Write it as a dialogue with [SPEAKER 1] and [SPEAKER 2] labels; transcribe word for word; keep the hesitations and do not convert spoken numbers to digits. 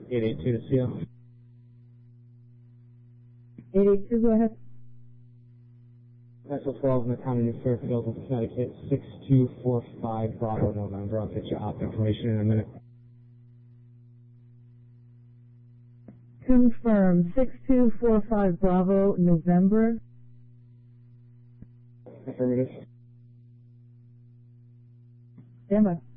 [SPEAKER 1] eight eight two to C O.
[SPEAKER 2] eight eight two, go ahead.
[SPEAKER 1] Vessel twelve in the town of New Fairfield, Connecticut, six two four five Bravo November. I'll get you op information in a minute.
[SPEAKER 2] Confirm, six two four five Bravo November.
[SPEAKER 1] Affirmative.
[SPEAKER 2] Stand by.